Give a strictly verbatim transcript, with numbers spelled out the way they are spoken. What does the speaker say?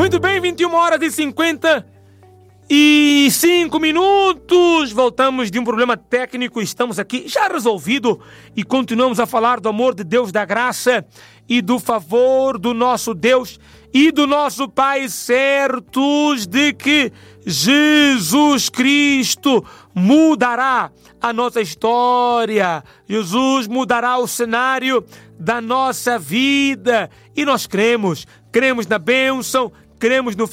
Muito bem, vinte e uma horas e cinquenta e cinco minutos. Voltamos de um problema técnico, estamos aqui já resolvido e continuamos a falar do amor de Deus, da graça e do favor do nosso Deus e do nosso Pai, certos de que Jesus Cristo mudará a nossa história. Jesus mudará o cenário da nossa vida e nós cremos, cremos na bênção, cremos no